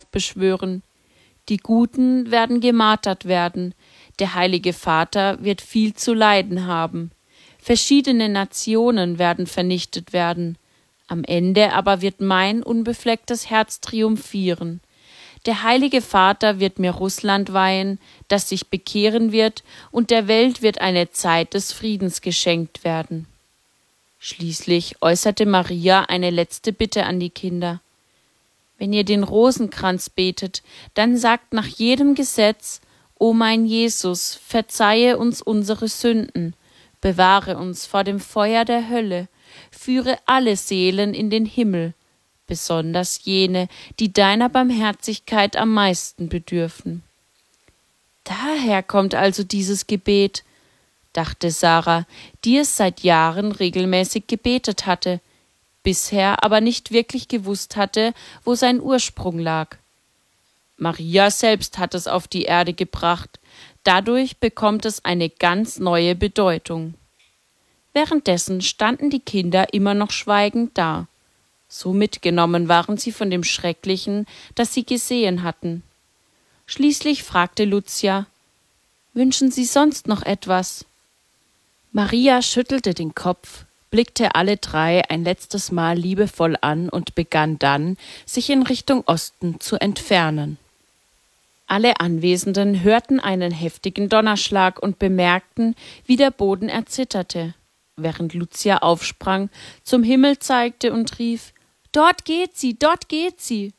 heraufbeschwören. Die Guten werden gemartert werden, der Heilige Vater wird viel zu leiden haben. Verschiedene Nationen werden vernichtet werden. Am Ende aber wird mein unbeflecktes Herz triumphieren. Der Heilige Vater wird mir Russland weihen, das sich bekehren wird, und der Welt wird eine Zeit des Friedens geschenkt werden. Schließlich äußerte Maria eine letzte Bitte an die Kinder. Wenn ihr den Rosenkranz betet, dann sagt nach jedem Gesetz: O mein Jesus, verzeihe uns unsere Sünden, bewahre uns vor dem Feuer der Hölle, führe alle Seelen in den Himmel, besonders jene, die deiner Barmherzigkeit am meisten bedürfen. Daher kommt also dieses Gebet, dachte Sarah, die es seit Jahren regelmäßig gebetet hatte, bisher aber nicht wirklich gewusst hatte, wo sein Ursprung lag. Maria selbst hat es auf die Erde gebracht, dadurch bekommt es eine ganz neue Bedeutung. Währenddessen standen die Kinder immer noch schweigend da. So mitgenommen waren sie von dem Schrecklichen, das sie gesehen hatten. Schließlich fragte Lucia: »Wünschen Sie sonst noch etwas?« Maria schüttelte den Kopf, blickte alle drei ein letztes Mal liebevoll an und begann dann, sich in Richtung Osten zu entfernen. Alle Anwesenden hörten einen heftigen Donnerschlag und bemerkten, wie der Boden erzitterte, während Lucia aufsprang, zum Himmel zeigte und rief: »Dort geht sie, dort geht sie!«